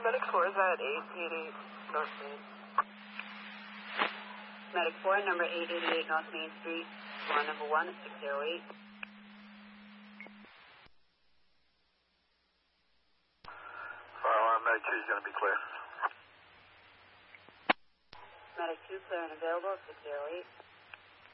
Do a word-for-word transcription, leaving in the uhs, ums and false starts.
Medic four is at eight eighty-eight North Main. Medic four, number eight eighty-eight North Main Street, floor number one, six oh eight. Fire alarm, Medic two is going to be clear. Medic two, clear and available, six oh eight.